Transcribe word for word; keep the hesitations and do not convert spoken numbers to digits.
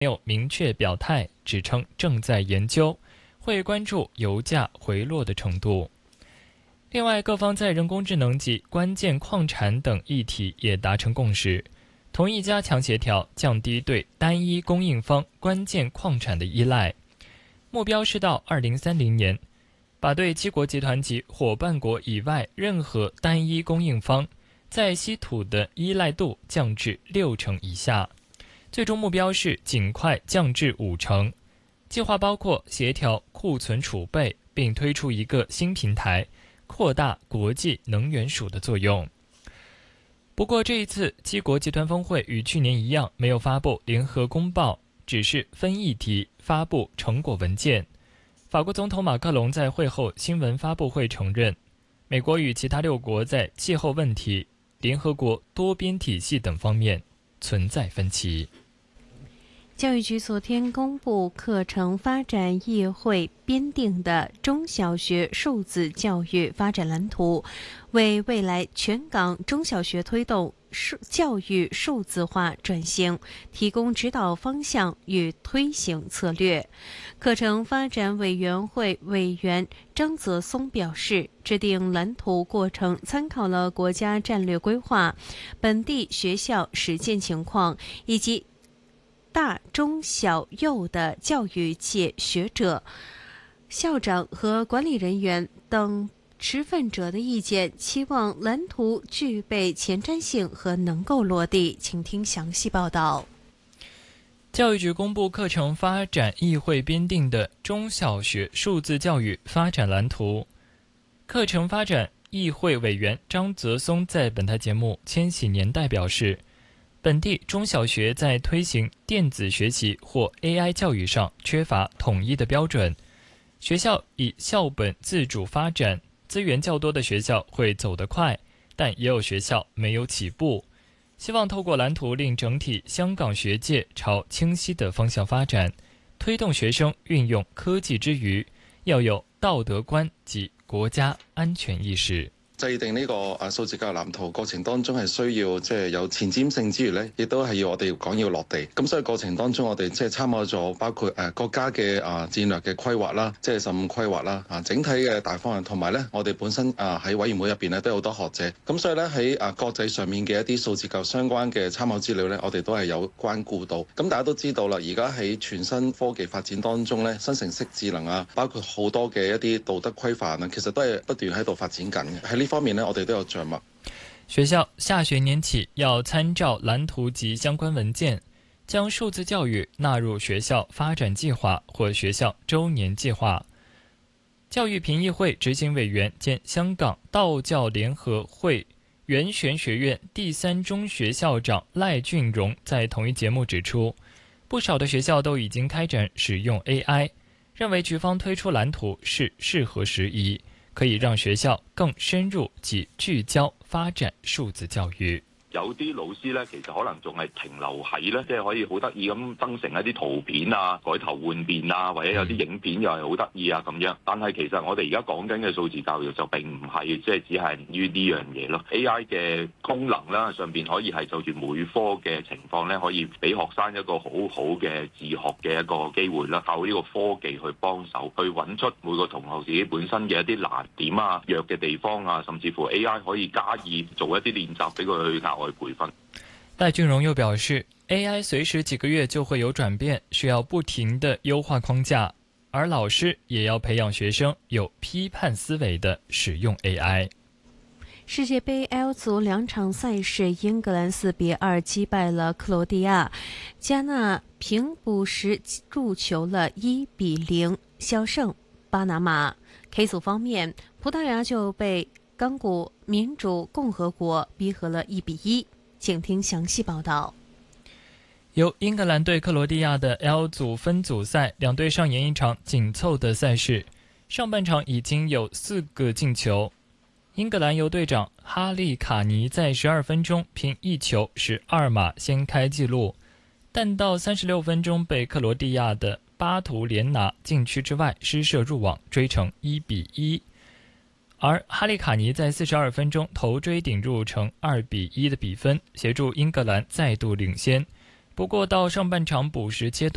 没有明确表态，只称正在研究，会关注油价回落的程度。另外，各方在人工智能及关键矿产等议题也达成共识，同意加强协调，降低对单一供应方关键矿产的依赖。目标是到二零三零年，把对七国集团及伙伴国以外任何单一供应方在稀土的依赖度降至六成以下，最终目标是尽快降至五成。计划包括协调库存储备，并推出一个新平台，扩大国际能源署的作用。不过这一次七国集团峰会与去年一样，没有发布联合公报，只是分议题发布成果文件。法国总统马克龙在会后新闻发布会承认，美国与其他六国在气候问题、联合国多边体系等方面存在分歧。 教育局昨天公布课程发展议会编定的中小学数字教育发展蓝图，为未来全港中小学推动教育数字化转型提供指导方向与推行策略。课程发展委员会委员张泽松表示，制定蓝图过程参考了国家战略规划、本地学校实践情况以及大中小幼的教育界学者、校长和管理人员等持份者的意见，期望蓝图具备前瞻性和能够落地。请听详细报道。 教育局公布课程发展议会编定的中小学数字教育发展蓝图。课程发展议会委员张泽松在本台节目《千禧年代》表示，本地中小学在推行电子学习或 A I 教育上缺乏统一的标准，学校以校本自主发展，资源较多的学校会走得快，但也有学校没有起步。希望透过蓝图令整体香港学界朝清晰的方向发展，推动学生运用科技之余，要有道德观及國家安全意識。 制定呢個啊數字教育藍圖過程當中係需要即係有前瞻性之餘咧，亦都係要我哋講要落地。咁所以過程當中我哋即係參考咗包括誒國家嘅啊戰略嘅規劃啦，即係十五規劃啦啊整體嘅大方向，同埋咧我哋本身啊喺委員會入邊咧都有好多學者。咁所以咧喺啊國際上面嘅一啲數字教育相關嘅參考資料咧，我哋都係有關顧到。咁大家都知道啦，而家喺全新科技發展當中咧，生成式智能啊，包括好多嘅一啲道德規範啊，其實都係不斷喺度發展緊嘅。喺呢方面呢，我哋都有著墨。 學校下學年起要參照藍圖及相關文件，將數字教育納入學校發展計劃或學校週年計劃。教育評議會執行委員兼香港道教聯合會圓玄學院第三中學校長賴俊榮在同一節目指出，不少的學校都已經開展使用 A I， 認為局方推出藍圖是適合時宜，可以讓學校更深入及聚焦發展數字教育。 有啲老師咧，其實可能仲係停留喺咧，即係可以好得意咁生成一啲圖片啊、改頭換面啊，或者有啲影片又係好得意啊咁樣。但係其實我哋而家講緊嘅數字教育就並唔係即係只係於呢樣嘢咯。A I 嘅功能啦，上邊可以係就住每科嘅情況咧，可以俾學生一個好好嘅自學嘅一個機會啦，靠呢個科技去幫手，去揾出每個同學自己本身嘅一啲難點啊、弱嘅地方啊，甚至乎 A I 可以加以做一啲練習俾佢去額外培訓。 戴俊榮又表示 ，A I 隨時幾個月就會有轉變，需要不停的優化框架，而老師也要培養學生有批判思維的使用 A I。 世界杯 L 組兩場賽事，英格蘭四比二擊敗了克羅地亞，加納憑補時入球了一比零小勝巴拿馬。K 組方面，葡萄牙就被剛果民主共和國逼和了一比一。請聽詳細報道。 由英格蘭對克羅地亞的 L 組分組賽，兩隊上演一場緊湊的賽事。上半場已經有四個進球，英格蘭由隊長哈利卡尼在十二分鐘憑一球十二碼先開紀錄，但到三十六分鐘被克羅地亞的巴圖連拿禁區之外施射入網，追成一比一。而哈利卡尼在四十二分鐘頭錐頂入成二比一的比分，協助英格蘭再度領先。不過到上半場補時階段